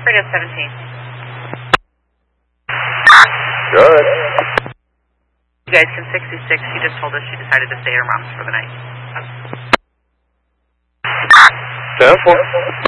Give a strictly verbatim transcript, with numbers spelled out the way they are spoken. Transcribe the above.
Radio seventeen. Good. You guys can sixty-six. She just told us she decided to stay at her mom's for the night. ten four.